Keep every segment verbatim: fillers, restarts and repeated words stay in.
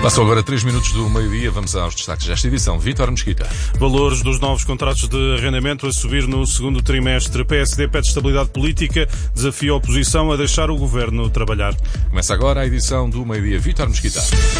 Passam agora três minutos do meio-dia, vamos aos destaques desta edição. Vítor Mesquita. Valores dos novos contratos de arrendamento a subir no segundo trimestre. P S D pede estabilidade política, desafia a oposição a deixar o governo trabalhar. Começa agora a edição do meio-dia. Vítor Mesquita.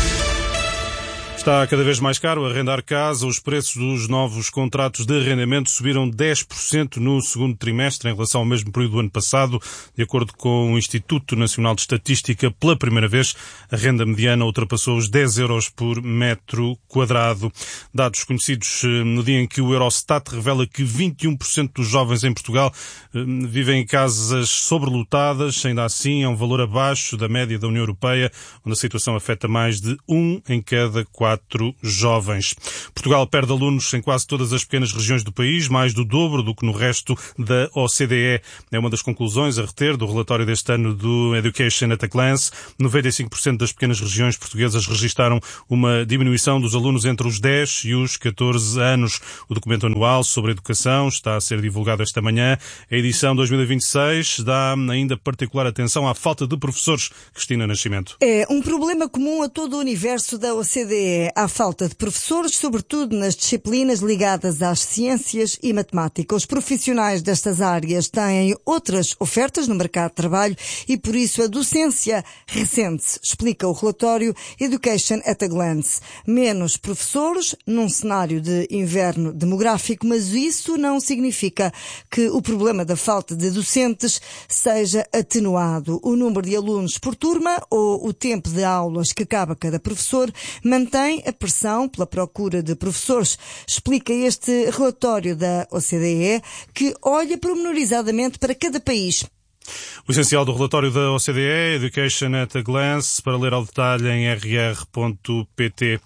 Está cada vez mais caro arrendar casa. Os preços dos novos contratos de arrendamento subiram dez por cento no segundo trimestre em relação ao mesmo período do ano passado. De acordo com o Instituto Nacional de Estatística, pela primeira vez, a renda mediana ultrapassou os dez euros por metro quadrado. Dados conhecidos no dia em que o Eurostat revela que vinte e um por cento dos jovens em Portugal vivem em casas sobrelotadas. Ainda assim, é um valor abaixo da média da União Europeia, onde a situação afeta mais de um em cada quatro jovens. Portugal perde alunos em quase todas as pequenas regiões do país, mais do dobro do que no resto da O C D E. É uma das conclusões a reter do relatório deste ano do Education at a Glance. noventa e cinco por cento das pequenas regiões portuguesas registaram uma diminuição dos alunos entre os dez e os catorze anos. O documento anual sobre a educação está a ser divulgado esta manhã. A edição dois mil e vinte e seis dá ainda particular atenção à falta de professores. Cristina Nascimento. É um problema comum a todo o universo da O C D E. Há falta de professores, sobretudo nas disciplinas ligadas às ciências e matemática. Os profissionais destas áreas têm outras ofertas no mercado de trabalho e, por isso, a docência recente, explica o relatório Education at a Glance. Menos professores num cenário de inverno demográfico, mas isso não significa que o problema da falta de docentes seja atenuado. O número de alunos por turma ou o tempo de aulas que acaba cada professor mantém a pressão pela procura de professores, explica este relatório da O C D E, que olha pormenorizadamente para cada país. O essencial do relatório da O C D E, Education at a Glance, para ler ao detalhe em r r ponto p t.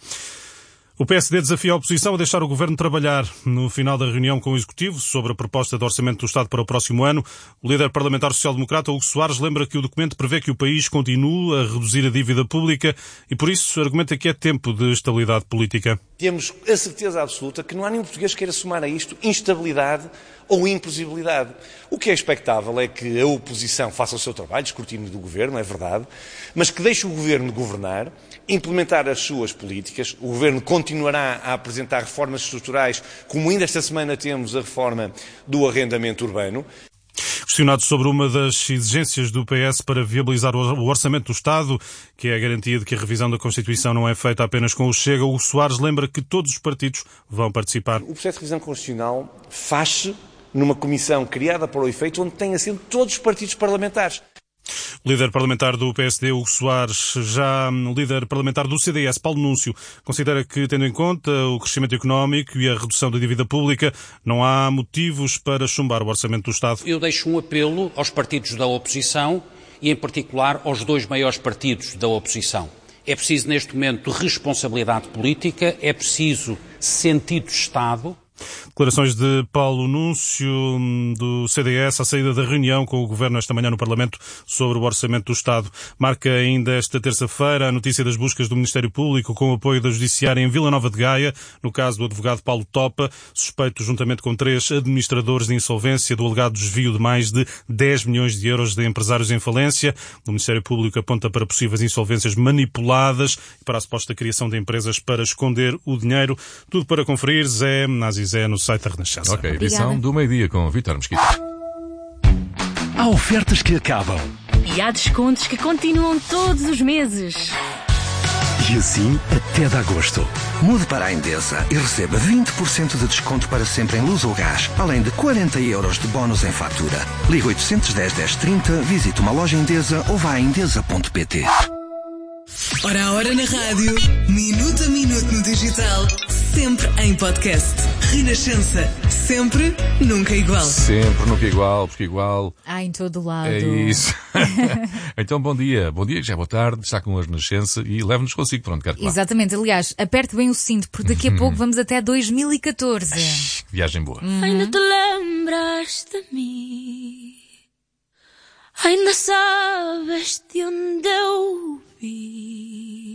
O P S D desafia a oposição a deixar o governo trabalhar. No final da reunião com o Executivo sobre a proposta de orçamento do Estado para o próximo ano, o líder parlamentar social-democrata Hugo Soares lembra que o documento prevê que o país continue a reduzir a dívida pública e, por isso, argumenta que é tempo de estabilidade política. Temos a certeza absoluta que não há nenhum português que queira somar a isto instabilidade ou imprevisibilidade. O que é expectável é que a oposição faça o seu trabalho, escrutínio do governo, é verdade, mas que deixe o governo governar, implementar as suas políticas. O governo continuará a apresentar reformas estruturais, como ainda esta semana temos a reforma do arrendamento urbano. Questionado sobre uma das exigências do P S para viabilizar o orçamento do Estado, que é a garantia de que a revisão da Constituição não é feita apenas com o Chega, o Soares lembra que todos os partidos vão participar. O processo de revisão constitucional faz-se numa comissão criada para o efeito, onde têm assento todos os partidos parlamentares. O líder parlamentar do P S D, Hugo Soares, já o líder parlamentar do C D S, Paulo Núncio, considera que, tendo em conta o crescimento económico e a redução da dívida pública, não há motivos para chumbar o orçamento do Estado. Eu deixo um apelo aos partidos da oposição e, em particular, aos dois maiores partidos da oposição. É preciso, neste momento, responsabilidade política, é preciso sentido de Estado. Declarações de Paulo Núncio, do C D S, à saída da reunião com o Governo esta manhã no Parlamento sobre o Orçamento do Estado. Marca ainda esta terça-feira a notícia das buscas do Ministério Público com o apoio da Judiciária em Vila Nova de Gaia, no caso do advogado Paulo Topa, suspeito juntamente com três administradores de insolvência do alegado desvio de mais de dez milhões de euros de empresários em falência. O Ministério Público aponta para possíveis insolvências manipuladas e para a suposta criação de empresas para esconder o dinheiro. Tudo para conferir, Zé Nazis. É no site da Renascença. Ok, edição Obrigada. Do meio-dia com Vítor Mesquita. Há ofertas que acabam. E há descontos que continuam todos os meses. E assim até de agosto. Mude para a Endesa e receba vinte por cento de desconto para sempre em luz ou gás, além de quarenta euros de bónus em fatura. Ligue oito um zero, dez trinta, visite uma loja Endesa ou vá a endesa ponto pt. Hora a hora na rádio, minuto a minuto no digital, sempre em podcast. Renascença, sempre, nunca igual. Sempre, nunca igual, porque igual... Ah, em todo lado. É isso. Então, bom dia. Bom dia, já é boa tarde, está com a Renascença e leve-nos consigo para onde quer que vá. Exatamente. Aliás, aperte bem o cinto, porque daqui a pouco vamos até dois mil e catorze. Ai, que viagem boa. Uhum. Ainda te lembras de mim? Ainda sabes de onde eu vi?